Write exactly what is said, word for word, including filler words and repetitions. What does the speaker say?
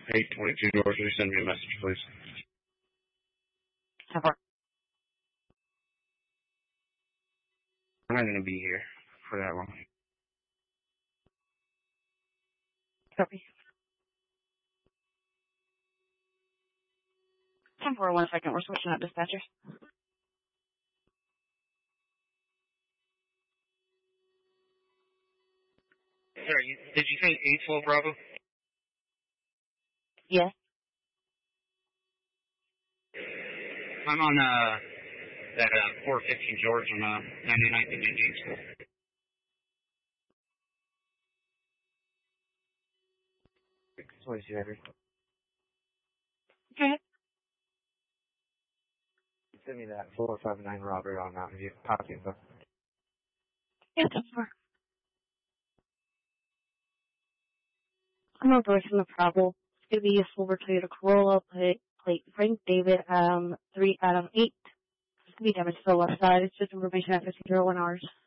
eight twenty-two North, will you send me a message, please? Never. I'm not going to be here for that long. Copy. ten four, one second. We're switching out dispatchers. Sorry, you, did you say eight twelve Bravo? Yes. I'm on uh, that uh, four fifteen George on uh, ninety-ninth and Indian School. What is you, Henry? Okay. Send me that four five nine Robert on Mountain View. Copy info. Yeah, ten four. I'm on voice from the Prabble. It's going to be a silver Toyota Corolla plate, plate Frank David, um, three, Adam, eight. It's going to be damaged to the left side. It's just information at fifteen oh one hours.